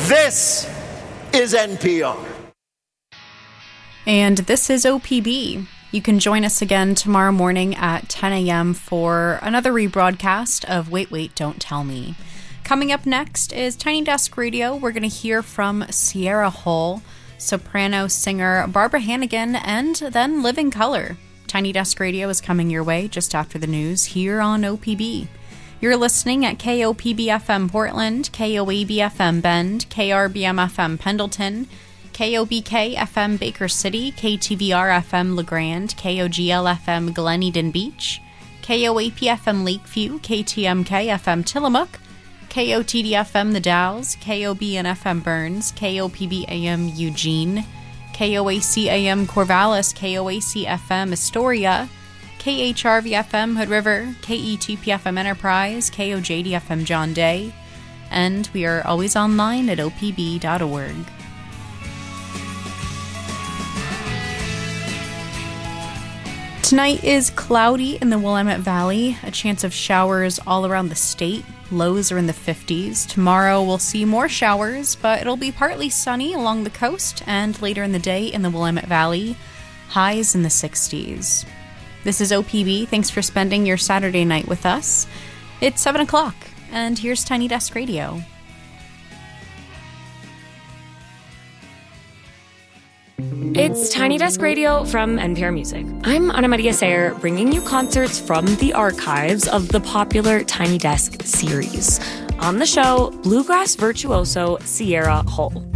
This is NPR. And this is OPB. You can join us again tomorrow morning at 10 a.m. for another rebroadcast of Wait, Wait, Don't Tell Me. Coming up next is Tiny Desk Radio. We're going to hear from Sierra Hull, soprano singer Barbara Hannigan, and then Living Color. Tiny Desk Radio is coming your way just after the news here on OPB. You're listening at KOPB-FM Portland, KOAB-FM Bend, KRBM-FM Pendleton, KOBK-FM Baker City, KTVR-FM LeGrand, KOGL-FM Glen Eden Beach, KOAP-FM Lakeview, KTMK-FM Tillamook, KOTD-FM The Dalles, KOBN-FM Burns, KOPB-AM Eugene, KOAC-AM Corvallis, KOAC-FM Astoria, KHRV-FM Hood River, KETP-FM Enterprise, KOJD-FM John Day, and we are always online at opb.org. Tonight is cloudy in the Willamette Valley, a chance of showers all around the state. Lows are in the 50s. Tomorrow we'll see more showers, but it'll be partly sunny along the coast and later in the day in the Willamette Valley. Highs in the 60s. This is OPB. Thanks for spending your Saturday night with us. It's 7 o'clock, and here's Tiny Desk Radio. It's Tiny Desk Radio from NPR Music. I'm Ana Maria Sayer, bringing you concerts from the archives of the popular Tiny Desk series. On the show, bluegrass virtuoso Sierra Hull.